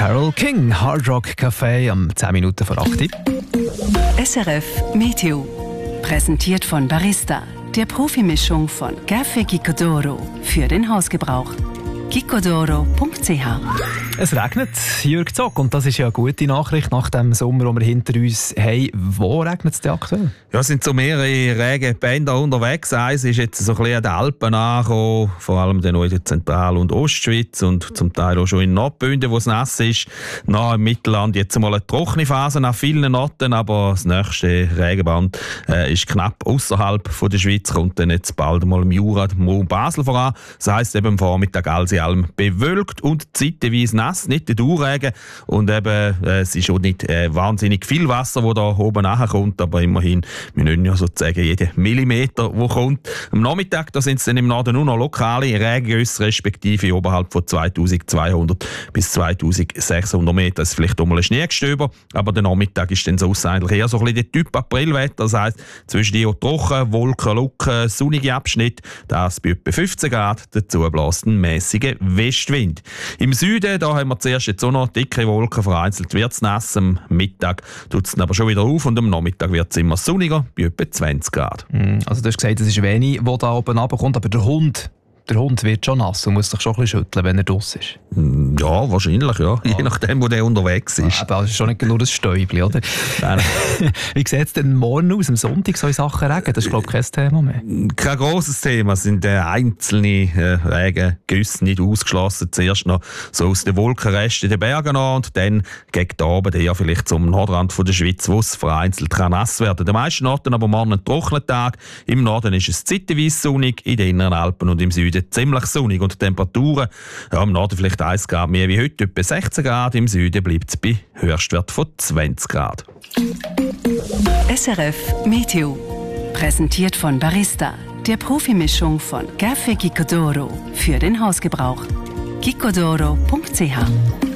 Carole King, Hard Rock Café am 10 Minuten vor 8 Uhr. SRF Meteo. Präsentiert von Barista, der Profimischung von Café Gicodoro für den Hausgebrauch. gicodoro.ch. Es regnet, Jürg Zock, und das ist ja eine gute Nachricht nach dem Sommer, den wir hinter uns haben. Wo regnet es denn aktuell? Ja, es sind so mehrere Regenbänder unterwegs. Eins ist jetzt so ein bisschen an den Alpen angekommen, vor allem dann auch in der Zentral- und Ostschweiz und zum Teil auch schon in Nordbünden, wo es nass ist. Nach im Mittelland jetzt mal eine trockene Phase an vielen Orten, aber das nächste Regenband ist knapp außerhalb der Schweiz, kommt dann jetzt bald mal im Jura, im Basel voran. Das heisst eben am Vormittag alles in allem bewölkt und zeitweise nass, nicht der Dauerregen. Und eben, es ist auch nicht wahnsinnig viel Wasser, das da oben nachkommt, aber immerhin, wir nennen ja sozusagen jeden Millimeter, der kommt. Am Nachmittag da sind es dann im Norden nur noch lokale Regengüsse, respektive oberhalb von 2200 bis 2600 Meter. Das ist vielleicht auch mal ein Schneegestöber, aber der Nachmittag ist dann so eigentlich eher so ein bisschen der Typ Aprilwetter. Das heisst, zwischen die trocken, Wolken, Lucken, sonnige Abschnitt, das bei etwa 15 Grad, dazu bläst ein mäßiger Westwind. Im Süden, da haben wir zuerst jetzt auch noch dicke Wolken, vereinzelt wird es nass. Am Mittag tut es aber schon wieder auf und am Nachmittag wird es immer sonniger, bei etwa 20 Grad. Also du hast gesagt, es ist wenig, was da oben runterkommt, aber der Hund wird schon nass und muss sich schon ein bisschen schütteln, wenn er draussen ist. Ja, wahrscheinlich, ja. Je nachdem, wo der unterwegs ist. Aber das ist schon nicht nur ein Stäubchen, oder? Nein. Wie sieht es denn morgen aus, am Sonntag, so in Sachen Regen? Das ist, glaube ich, kein Thema mehr. Kein grosses Thema. Es sind einzelne Regengüsse nicht ausgeschlossen. Zuerst noch so aus den Wolkenresten der Berge an und dann gegen Abend eher vielleicht zum Nordrand von der Schweiz, wo es vereinzelt kann nass werden. Den meisten Orten aber morgen ein trockener Tag. Im Norden ist es zeitweise sonnig, in den inneren Alpen und im Süden ziemlich sonnig. Und die Temperaturen, ja, im Norden vielleicht 1 Grad mehr wie heute, etwa 16 Grad. Im Süden bleibt es bei Höchstwert von 20 Grad. SRF Meteo. Präsentiert von Barista, der Profimischung von Café Gicodoro für den Hausgebrauch. gicodoro.ch.